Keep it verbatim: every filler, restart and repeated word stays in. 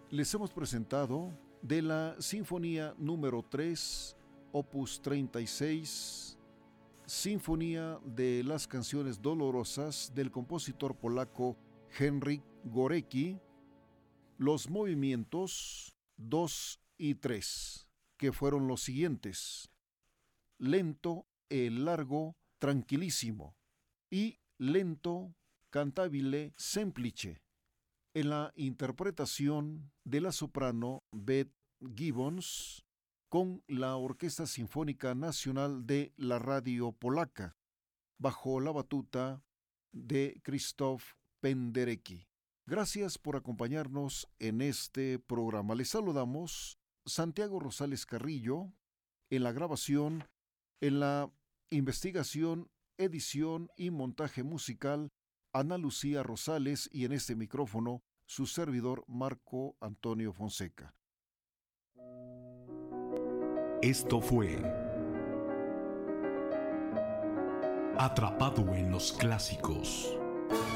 Les hemos presentado de la Sinfonía número tres, opus treinta y seis, Sinfonía de las Canciones Dolorosas del compositor polaco Henryk Górecki, los movimientos dos y tres, que fueron los siguientes: lento e largo, tranquilísimo, y lento, cantabile, semplice, en la interpretación de la soprano Beth Gibbons con la Orquesta Sinfónica Nacional de la Radio Polaca, bajo la batuta de Krzysztof Penderecki. Gracias por acompañarnos en este programa. Les saludamos Santiago Rosales Carrillo, en la grabación, en la investigación, edición y montaje musical, Ana Lucía Rosales, y en este micrófono, su servidor Marco Antonio Fonseca. Esto fue Atrapado en los Clásicos.